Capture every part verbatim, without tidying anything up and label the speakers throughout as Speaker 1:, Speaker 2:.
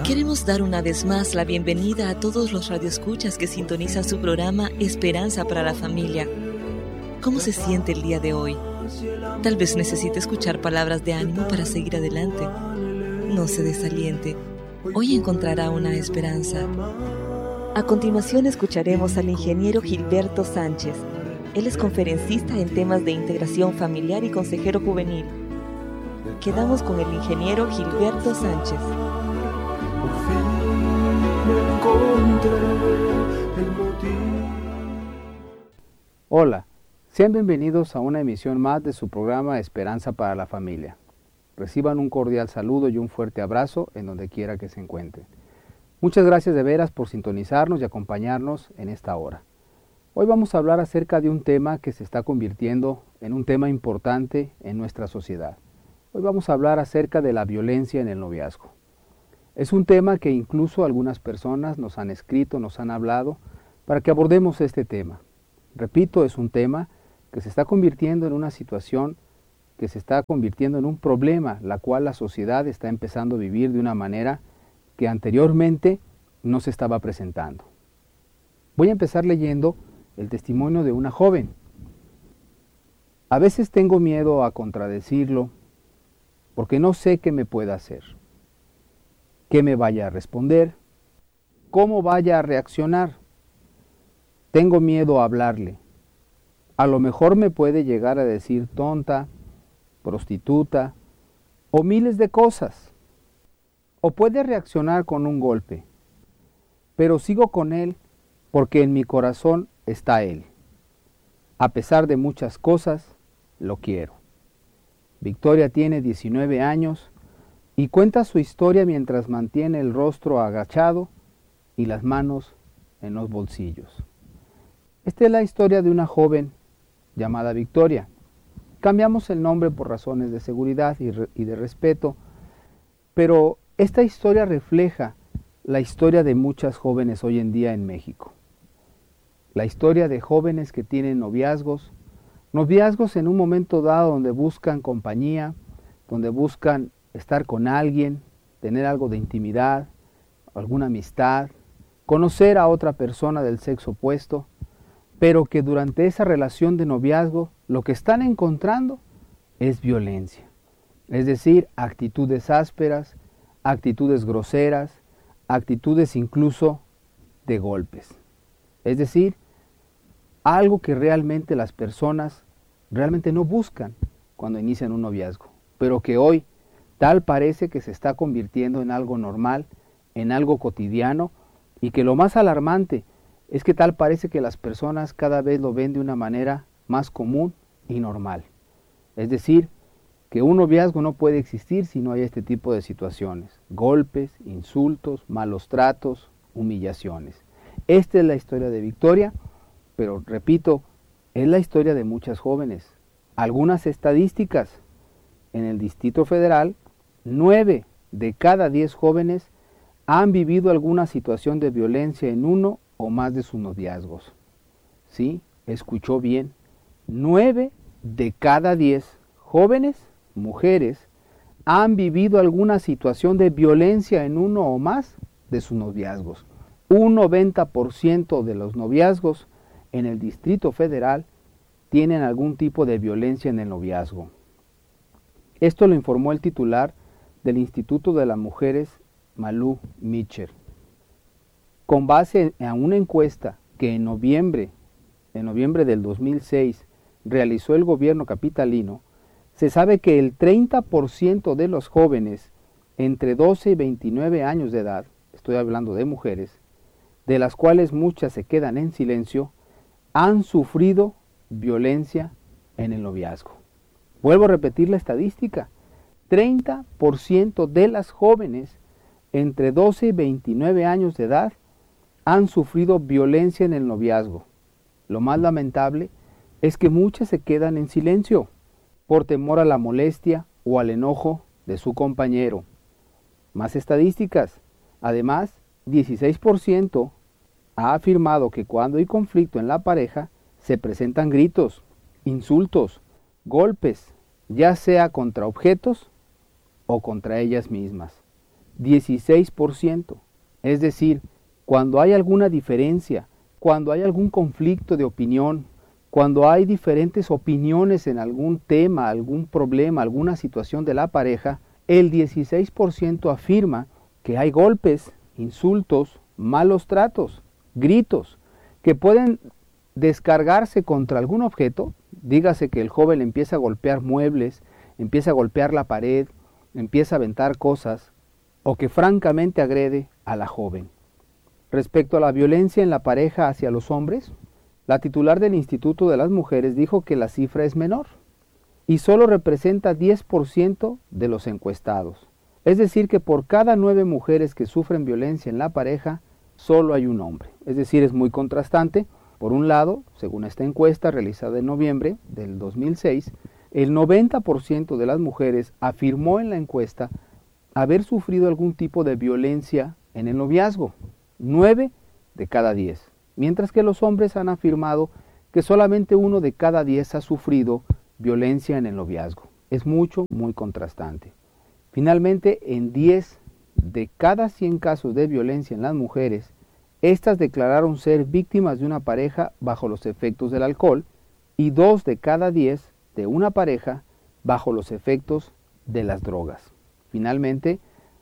Speaker 1: Queremos dar una vez más la bienvenida a todos los radioescuchas que sintonizan su programa Esperanza para la Familia. ¿Cómo se siente el día de hoy? Tal vez necesite escuchar palabras de ánimo para seguir adelante. No se desaliente. Hoy encontrará una esperanza. A continuación escucharemos al ingeniero Gilberto Sánchez. Él es conferencista en temas de integración familiar y consejero juvenil. Quedamos con el ingeniero Gilberto Sánchez.
Speaker 2: Hola, sean bienvenidos a una emisión más de su programa Esperanza para la Familia. Reciban un cordial saludo y un fuerte abrazo en donde quiera que se encuentren. Muchas gracias de veras por sintonizarnos y acompañarnos en esta hora. Hoy vamos a hablar acerca de un tema que se está convirtiendo en un tema importante en nuestra sociedad. Hoy vamos a hablar acerca de la violencia en el noviazgo. Es un tema que incluso algunas personas nos han escrito, nos han hablado, para que abordemos este tema. Repito, es un tema que se está convirtiendo en una situación, que se está convirtiendo en un problema, la cual la sociedad está empezando a vivir de una manera que anteriormente no se estaba presentando. Voy a empezar leyendo el testimonio de una joven. A veces tengo miedo a contradecirlo, porque no sé qué me pueda hacer. ¿Qué me vaya a responder? ¿Cómo vaya a reaccionar? Tengo miedo a hablarle. A lo mejor me puede llegar a decir tonta, prostituta o miles de cosas. O puede reaccionar con un golpe. Pero sigo con él porque en mi corazón está él. A pesar de muchas cosas, lo quiero. Victoria tiene diecinueve años y cuenta su historia mientras mantiene el rostro agachado y las manos en los bolsillos. Esta es la historia de una joven llamada Victoria. Cambiamos el nombre por razones de seguridad y, re- y de respeto, pero esta historia refleja la historia de muchas jóvenes hoy en día en México. La historia de jóvenes que tienen noviazgos, noviazgos en un momento dado donde buscan compañía, donde buscan estar con alguien, tener algo de intimidad, alguna amistad, conocer a otra persona del sexo opuesto, pero que durante esa relación de noviazgo lo que están encontrando es violencia. Es decir, actitudes ásperas, actitudes groseras, actitudes incluso de golpes. Es decir, algo que realmente las personas realmente no buscan cuando inician un noviazgo, pero que hoy tal parece que se está convirtiendo en algo normal, en algo cotidiano, y que lo más alarmante es que tal parece que las personas cada vez lo ven de una manera más común y normal. Es decir, que un noviazgo no puede existir si no hay este tipo de situaciones: golpes, insultos, malos tratos, humillaciones. Esta es la historia de Victoria, pero repito, es la historia de muchas jóvenes. Algunas estadísticas: en el Distrito Federal, nueve de cada diez jóvenes han vivido alguna situación de violencia en uno o más de sus noviazgos. ¿Sí? Escuchó bien. nueve de cada diez jóvenes, mujeres, han vivido alguna situación de violencia en uno o más de sus noviazgos. Un noventa por ciento de los noviazgos en el Distrito Federal tienen algún tipo de violencia en el noviazgo. Esto lo informó el titular del Instituto de las Mujeres, Malú Mitchell. Con base en una encuesta que en noviembre, en noviembre del dos mil seis realizó el gobierno capitalino, se sabe que el treinta por ciento de los jóvenes entre doce y veintinueve años de edad, estoy hablando de mujeres, de las cuales muchas se quedan en silencio, han sufrido violencia en el noviazgo. Vuelvo a repetir la estadística: treinta por ciento de las jóvenes entre doce y veintinueve años de edad han sufrido violencia en el noviazgo. Lo más lamentable es que muchas se quedan en silencio por temor a la molestia o al enojo de su compañero. Más estadísticas. Además, dieciséis por ciento ha afirmado que cuando hay conflicto en la pareja se presentan gritos, insultos, golpes, ya sea contra objetos o contra ellas mismas. dieciséis por ciento. Es decir, cuando hay alguna diferencia, cuando hay algún conflicto de opinión, cuando hay diferentes opiniones en algún tema, algún problema, alguna situación de la pareja, el dieciséis por ciento afirma que hay golpes, insultos, malos tratos, gritos, que pueden descargarse contra algún objeto. Dígase que el joven empieza a golpear muebles, empieza a golpear la pared, empieza a aventar cosas, o que francamente agrede a la joven. Respecto a la violencia en la pareja hacia los hombres, la titular del Instituto de las Mujeres dijo que la cifra es menor y solo representa diez por ciento de los encuestados. Es decir, que por cada nueve mujeres que sufren violencia en la pareja, solo hay un hombre. Es decir, es muy contrastante. Por un lado, según esta encuesta realizada en noviembre del dos mil seis, el noventa por ciento de las mujeres afirmó en la encuesta haber sufrido algún tipo de violencia en el noviazgo, nueve de cada diez, mientras que los hombres han afirmado que solamente uno de cada diez ha sufrido violencia en el noviazgo. Es mucho, muy contrastante. Finalmente, en diez de cada cien casos de violencia en las mujeres, estas declararon ser víctimas de una pareja bajo los efectos del alcohol y dos de cada diez de una pareja bajo los efectos de las drogas. Finalmente,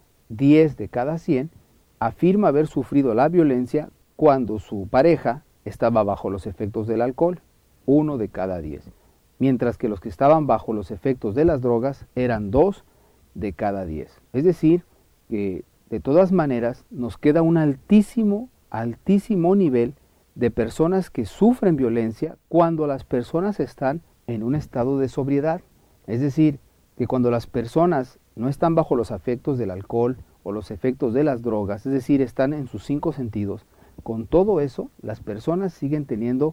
Speaker 2: diez de cada cien afirma haber sufrido la violencia cuando su pareja estaba bajo los efectos del alcohol, uno de cada diez, mientras que los que estaban bajo los efectos de las drogas eran dos de cada diez. Es decir, que de todas maneras nos queda un altísimo, altísimo nivel de personas que sufren violencia cuando las personas están en un estado de sobriedad. Es decir, que cuando las personas no están bajo los efectos del alcohol o los efectos de las drogas, es decir, están en sus cinco sentidos, con todo eso, las personas siguen teniendo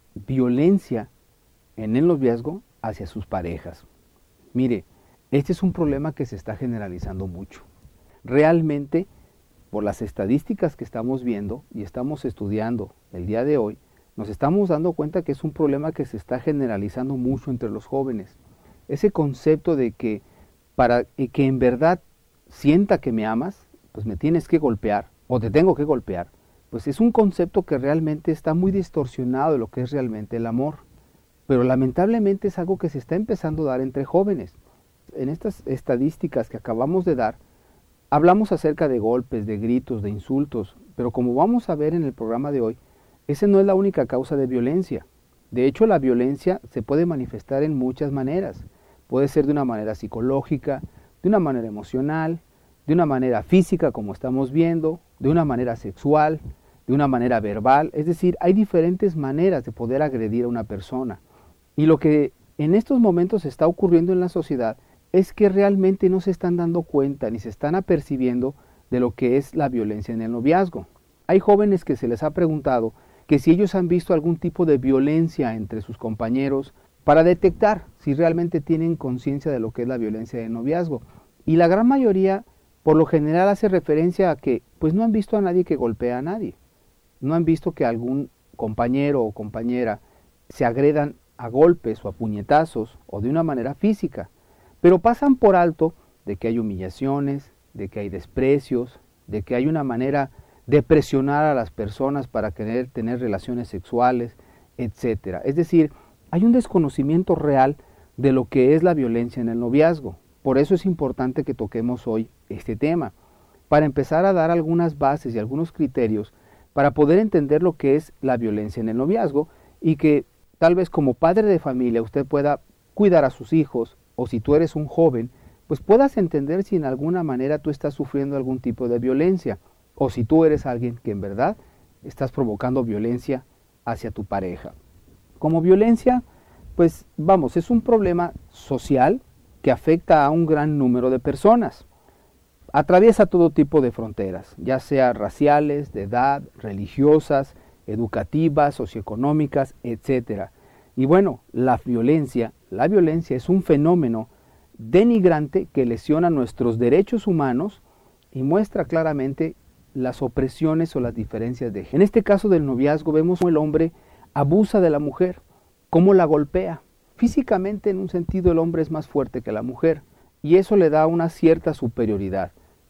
Speaker 2: violencia en el noviazgo hacia sus parejas. Mire, este es un problema que se está generalizando mucho. Realmente, por las estadísticas que estamos viendo y estamos estudiando el día de hoy, nos estamos dando cuenta que es un problema que se está generalizando mucho entre los jóvenes. Ese concepto de que para que en verdad sienta que me amas, pues me tienes que golpear o te tengo que golpear, pues es un concepto que realmente está muy distorsionado de lo que es realmente el amor. Pero lamentablemente es algo que se está empezando a dar entre jóvenes. En estas estadísticas que acabamos de dar, hablamos acerca de golpes, de gritos, de insultos, pero como vamos a ver en el programa de hoy, esa no es la única causa de violencia. De hecho, la violencia se puede manifestar en muchas maneras. Puede ser de una manera psicológica, de una manera emocional, de una manera física, como estamos viendo, de una manera sexual, de una manera verbal. Es decir, hay diferentes maneras de poder agredir a una persona. Y lo que en estos momentos está ocurriendo en la sociedad es que realmente no se están dando cuenta ni se están apercibiendo de lo que es la violencia en el noviazgo. Hay jóvenes que se les ha preguntado que si ellos han visto algún tipo de violencia entre sus compañeros para detectar si realmente tienen conciencia de lo que es la violencia del noviazgo. Y la gran mayoría, por lo general, hace referencia a que pues no han visto a nadie que golpee a nadie. No han visto que algún compañero o compañera se agredan a golpes o a puñetazos o de una manera física. Pero pasan por alto de que hay humillaciones, de que hay desprecios, de que hay una manera de presionar a las personas para querer tener relaciones sexuales, etcétera. Es decir, hay un desconocimiento real de lo que es la violencia en el noviazgo. Por eso es importante que toquemos hoy este tema, para empezar a dar algunas bases y algunos criterios para poder entender lo que es la violencia en el noviazgo y que tal vez como padre de familia usted pueda cuidar a sus hijos, o si tú eres un joven, pues puedas entender si en alguna manera tú estás sufriendo algún tipo de violencia, o si tú eres alguien que en verdad estás provocando violencia hacia tu pareja. Como violencia, pues vamos, es un problema social que afecta a un gran número de personas. Atraviesa todo tipo de fronteras, ya sea raciales, de edad, religiosas, educativas, socioeconómicas, etcétera. Y bueno, la violencia, la violencia es un fenómeno denigrante que lesiona nuestros derechos humanos y muestra claramente las opresiones o las diferencias de género. En este caso del noviazgo vemos cómo el hombre abusa de la mujer, cómo la golpea. Físicamente, en un sentido, el hombre es más fuerte que la mujer y eso le da una cierta superioridad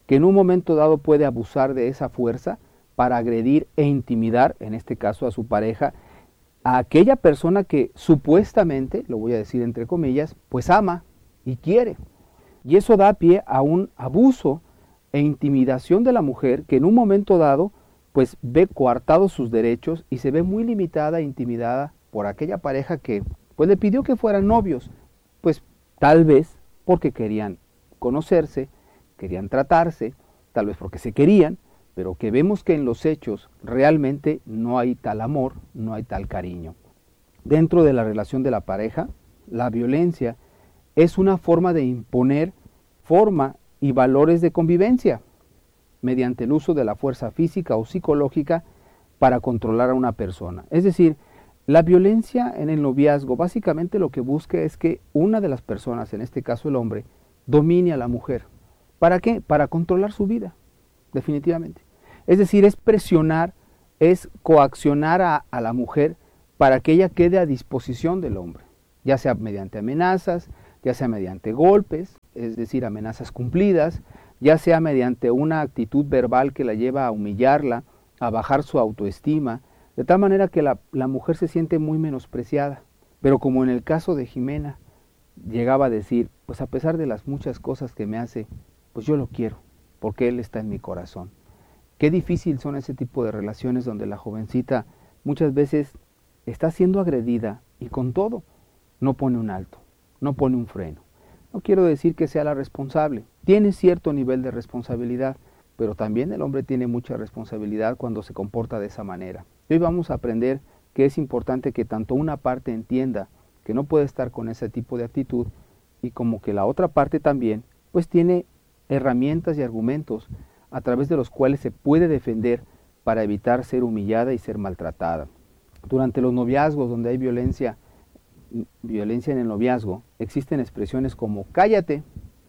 Speaker 2: que en un momento dado puede abusar de esa fuerza para agredir e intimidar, en este caso a su pareja, a aquella persona que supuestamente, lo voy a decir entre comillas, pues ama y quiere. Y eso da pie a un abuso e intimidación de la mujer que en un momento dado pues ve coartados sus derechos y se ve muy limitada e intimidada por aquella pareja que pues le pidió que fueran novios, pues tal vez porque querían conocerse, querían tratarse, tal vez porque se querían, pero que vemos que en los hechos realmente no hay tal amor, no hay tal cariño. Dentro de la relación de la pareja, la violencia es una forma de imponer forma y valores de convivencia mediante el uso de la fuerza física o psicológica para controlar a una persona. Es decir, la violencia en el noviazgo básicamente lo que busca es que una de las personas, en este caso el hombre, domine a la mujer. ¿Para qué? Para controlar su vida, definitivamente. Es decir, es presionar, es coaccionar a, a la mujer para que ella quede a disposición del hombre, ya sea mediante amenazas, ya sea mediante golpes, es decir, amenazas cumplidas, ya sea mediante una actitud verbal que la lleva a humillarla, a bajar su autoestima, de tal manera que la, la mujer se siente muy menospreciada. Pero como en el caso de Jimena, llegaba a decir, pues a pesar de las muchas cosas que me hace, pues yo lo quiero, porque él está en mi corazón. Qué difícil son ese tipo de relaciones donde la jovencita muchas veces está siendo agredida y con todo no pone un alto, no pone un freno. No quiero decir que sea la responsable, tiene cierto nivel de responsabilidad, pero también el hombre tiene mucha responsabilidad cuando se comporta de esa manera. Hoy vamos a aprender que es importante que tanto una parte entienda que no puede estar con ese tipo de actitud y como que la otra parte también pues tiene herramientas y argumentos a través de los cuales se puede defender para evitar ser humillada y ser maltratada. Durante los noviazgos donde hay violencia, violencia en el noviazgo, existen expresiones como cállate,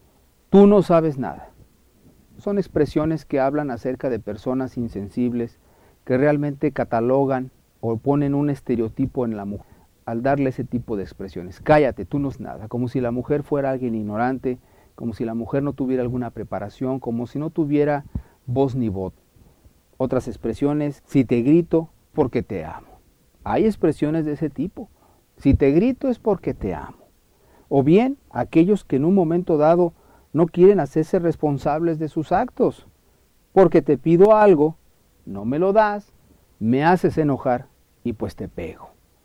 Speaker 2: tú no sabes nada. Son expresiones que hablan acerca de personas insensibles que realmente catalogan o ponen un estereotipo en la mujer al darle ese tipo de expresiones. Cállate, tú no es nada, como si la mujer fuera alguien ignorante, como si la mujer no tuviera alguna preparación, como si no tuviera voz ni voz. Otras expresiones, si te grito, porque te amo. Hay expresiones de ese tipo. Si te grito es porque te amo. O bien, aquellos que en un momento dado no quieren hacerse responsables de sus actos. Porque te pido algo, no me lo das, me haces enojar y pues te pego.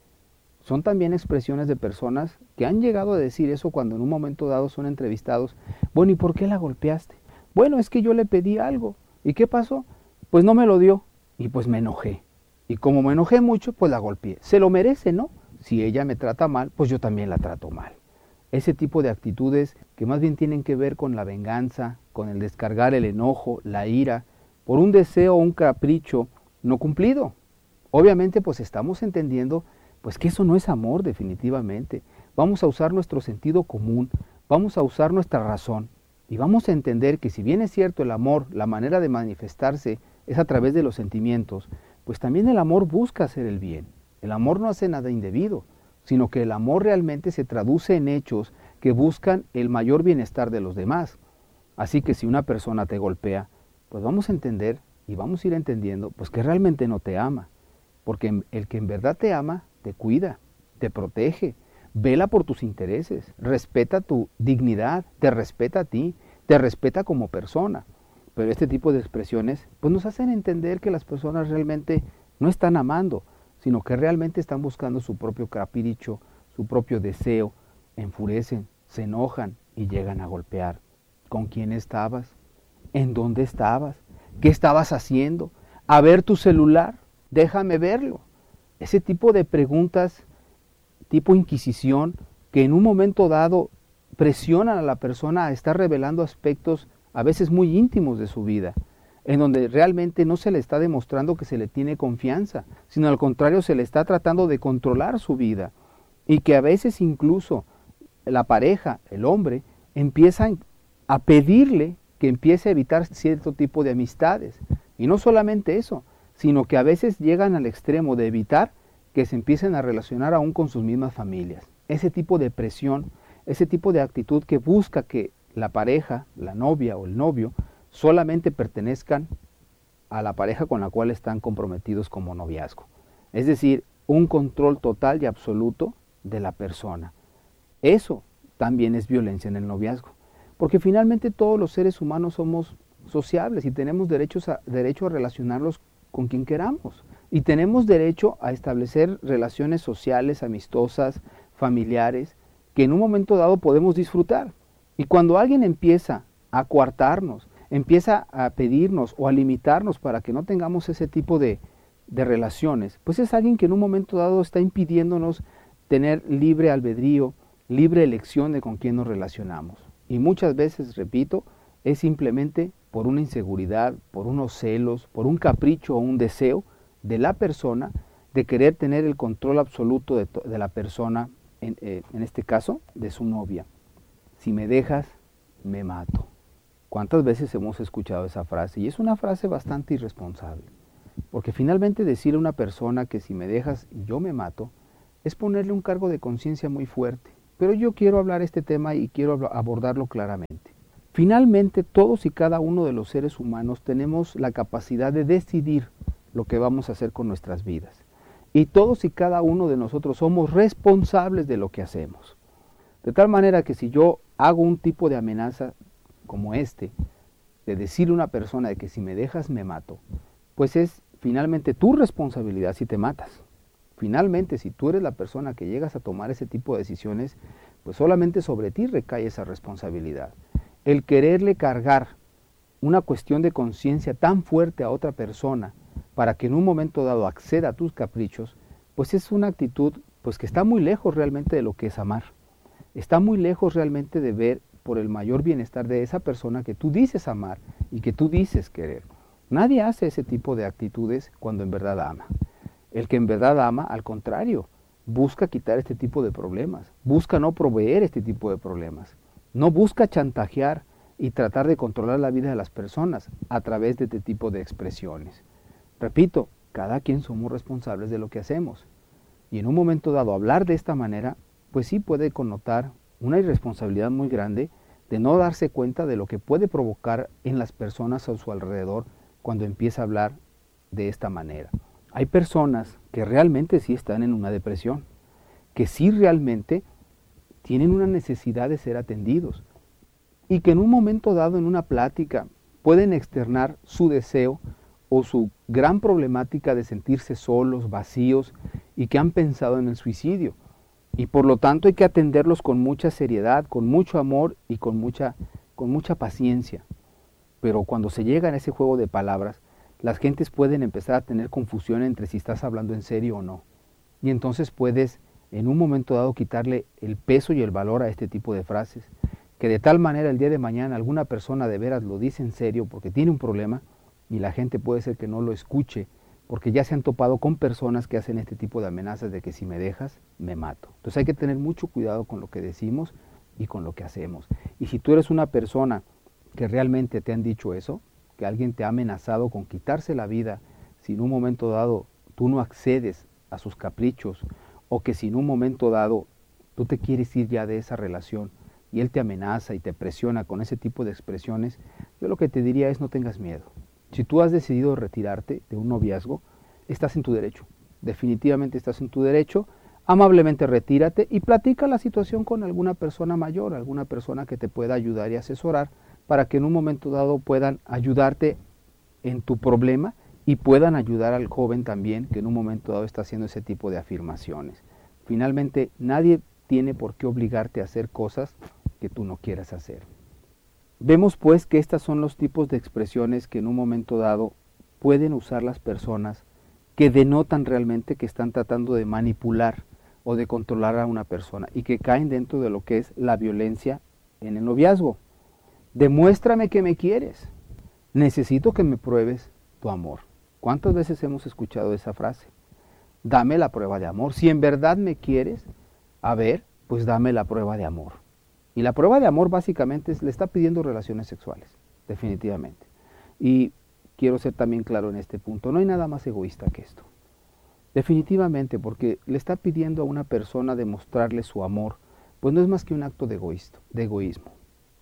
Speaker 2: Son también expresiones de personas que han llegado a decir eso cuando en un momento dado son entrevistados. Bueno, ¿y por qué la golpeaste? Bueno, es que yo le pedí algo. ¿Y qué pasó? Pues no me lo dio y pues me enojé. Y como me enojé mucho, pues la golpeé. Se lo merece, ¿no? Si ella me trata mal, pues yo también la trato mal. Ese tipo de actitudes que más bien tienen que ver con la venganza, con el descargar el enojo, la ira, por un deseo o un capricho no cumplido. Obviamente pues estamos entendiendo pues que eso no es amor definitivamente. Vamos a usar nuestro sentido común, vamos a usar nuestra razón y vamos a entender que si bien es cierto el amor, la manera de manifestarse es a través de los sentimientos, pues también el amor busca hacer el bien. El amor no hace nada indebido, sino que el amor realmente se traduce en hechos que buscan el mayor bienestar de los demás. Así que si una persona te golpea, pues vamos a entender y vamos a ir entendiendo pues que realmente no te ama, porque el que en verdad te ama, te cuida, te protege, vela por tus intereses, respeta tu dignidad, te respeta a ti, te respeta como persona. Pero este tipo de expresiones pues nos hacen entender que las personas realmente no están amando, sino que realmente están buscando su propio capricho, su propio deseo, enfurecen, se enojan y llegan a golpear. ¿Con quién estabas? ¿En dónde estabas? ¿Qué estabas haciendo? A ver tu celular, déjame verlo. Ese tipo de preguntas, tipo inquisición, que en un momento dado presionan a la persona a estar revelando aspectos a veces muy íntimos de su vida, en donde realmente no se le está demostrando que se le tiene confianza, sino al contrario se le está tratando de controlar su vida, y que a veces incluso la pareja, el hombre, empiezan a pedirle que empiece a evitar cierto tipo de amistades. Y no solamente eso, sino que a veces llegan al extremo de evitar que se empiecen a relacionar aún con sus mismas familias. Ese tipo de presión, ese tipo de actitud que busca que la pareja, la novia o el novio, solamente pertenezcan a la pareja con la cual están comprometidos como noviazgo. Es decir, un control total y absoluto de la persona. Eso también es violencia en el noviazgo, porque finalmente todos los seres humanos somos sociables y tenemos derechos a, derecho a relacionarlos con quien queramos. Y tenemos derecho a establecer relaciones sociales, amistosas, familiares, que en un momento dado podemos disfrutar. Y cuando alguien empieza a coartarnos, empieza a pedirnos o a limitarnos para que no tengamos ese tipo de, de relaciones, pues es alguien que en un momento dado está impidiéndonos tener libre albedrío, libre elección de con quién nos relacionamos. Y muchas veces, repito, es simplemente por una inseguridad, por unos celos, por un capricho o un deseo de la persona de querer tener el control absoluto de, de la persona, en, eh, en este caso, de su novia. Si me dejas, me mato. ¿Cuántas veces hemos escuchado esa frase? Y es una frase bastante irresponsable, porque finalmente decirle a una persona que si me dejas, yo me mato, es ponerle un cargo de conciencia muy fuerte. Pero yo quiero hablar este tema y quiero abordarlo claramente. Finalmente, todos y cada uno de los seres humanos tenemos la capacidad de decidir lo que vamos a hacer con nuestras vidas. Y todos y cada uno de nosotros somos responsables de lo que hacemos. De tal manera que si yo hago un tipo de amenaza como este, de decirle a una persona de que si me dejas me mato, pues es finalmente tu responsabilidad si te matas. Finalmente, si tú eres la persona que llegas a tomar ese tipo de decisiones, pues solamente sobre ti recae esa responsabilidad. El quererle cargar una cuestión de conciencia tan fuerte a otra persona para que en un momento dado acceda a tus caprichos, pues es una actitud pues que está muy lejos realmente de lo que es amar. Está muy lejos realmente de ver por el mayor bienestar de esa persona que tú dices amar y que tú dices querer. Nadie hace ese tipo de actitudes cuando en verdad ama. El que en verdad ama, al contrario, busca quitar este tipo de problemas, busca no proveer este tipo de problemas, no busca chantajear y tratar de controlar la vida de las personas a través de este tipo de expresiones. Repito, cada quien somos responsables de lo que hacemos. Y en un momento dado hablar de esta manera, pues sí puede connotar una irresponsabilidad muy grande de no darse cuenta de lo que puede provocar en las personas a su alrededor cuando empieza a hablar de esta manera. Hay personas que realmente sí están en una depresión, que sí realmente tienen una necesidad de ser atendidos y que en un momento dado en una plática pueden externar su deseo o su gran problemática de sentirse solos, vacíos y que han pensado en el suicidio. Y por lo tanto hay que atenderlos con mucha seriedad, con mucho amor y con mucha, con mucha paciencia. Pero cuando se llega a ese juego de palabras, las gentes pueden empezar a tener confusión entre si estás hablando en serio o no. Y entonces puedes en un momento dado quitarle el peso y el valor a este tipo de frases, que de tal manera el día de mañana alguna persona de veras lo dice en serio porque tiene un problema y la gente puede ser que no lo escuche porque ya se han topado con personas que hacen este tipo de amenazas de que si me dejas, me mato. Entonces hay que tener mucho cuidado con lo que decimos y con lo que hacemos. Y si tú eres una persona que realmente te han dicho eso, que alguien te ha amenazado con quitarse la vida si en un momento dado tú no accedes a sus caprichos, o que si en un momento dado tú te quieres ir ya de esa relación y él te amenaza y te presiona con ese tipo de expresiones, yo lo que te diría es no tengas miedo. Si tú has decidido retirarte de un noviazgo, estás en tu derecho, definitivamente estás en tu derecho, amablemente retírate y platica la situación con alguna persona mayor, alguna persona que te pueda ayudar y asesorar para que en un momento dado puedan ayudarte en tu problema y puedan ayudar al joven también que en un momento dado está haciendo ese tipo de afirmaciones. Finalmente, nadie tiene por qué obligarte a hacer cosas que tú no quieras hacer. Vemos pues que estos son los tipos de expresiones que en un momento dado pueden usar las personas que denotan realmente que están tratando de manipular o de controlar a una persona y que caen dentro de lo que es la violencia en el noviazgo. Demuéstrame que me quieres. Necesito que me pruebes tu amor. ¿Cuántas veces hemos escuchado esa frase? Dame la prueba de amor. Si en verdad me quieres, a ver, pues dame la prueba de amor. Y la prueba de amor básicamente es, le está pidiendo relaciones sexuales, definitivamente. Y quiero ser también claro en este punto, no hay nada más egoísta que esto. Definitivamente, porque le está pidiendo a una persona demostrarle su amor, pues no es más que un acto de egoísta, de egoísmo.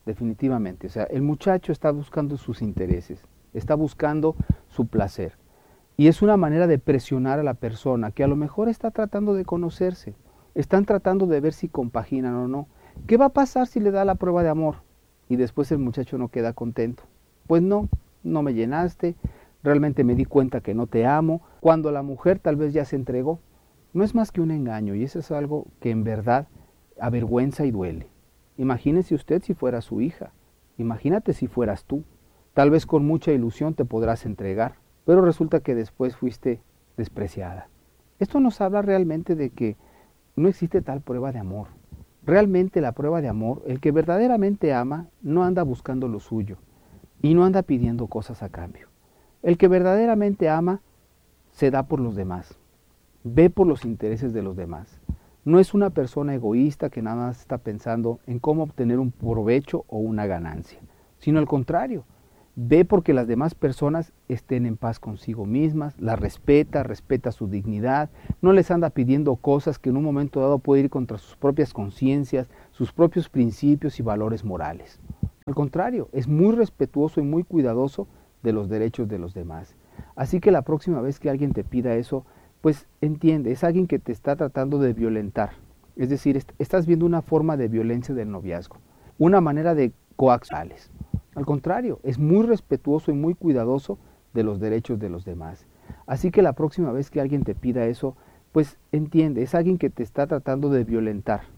Speaker 2: definitivamente. O sea, el muchacho está buscando sus intereses, está buscando su placer. Y es una manera de presionar a la persona que a lo mejor está tratando de conocerse. Están tratando de ver si compaginan o no. ¿Qué va a pasar si le da la prueba de amor? Y después el muchacho no queda contento. Pues no, no me llenaste, realmente me di cuenta que no te amo, cuando la mujer tal vez ya se entregó. No es más que un engaño, y eso es algo que en verdad avergüenza y duele. Imagínese usted si fuera su hija, imagínate si fueras tú. Tal vez con mucha ilusión te podrás entregar, pero resulta que después fuiste despreciada. Esto nos habla realmente de que no existe tal prueba de amor. Realmente la prueba de amor, el que verdaderamente ama, no anda buscando lo suyo y no anda pidiendo cosas a cambio. El que verdaderamente ama se da por los demás, ve por los intereses de los demás. No es una persona egoísta que nada más está pensando en cómo obtener un provecho o una ganancia, sino al contrario, ve porque las demás personas estén en paz consigo mismas, las respeta, respeta su dignidad, no les anda pidiendo cosas que en un momento dado puede ir contra sus propias conciencias, sus propios principios y valores morales. Al contrario, es muy respetuoso y muy cuidadoso de los derechos de los demás. Así que la próxima vez que alguien te pida eso, pues entiende, es alguien que te está tratando de violentar. Es decir, est- estás viendo una forma de violencia del noviazgo, una manera de coaccionarles. Al contrario, es muy respetuoso y muy cuidadoso de los derechos de los demás. Así que la próxima vez que alguien te pida eso, pues entiende, es alguien que te está tratando de violentar.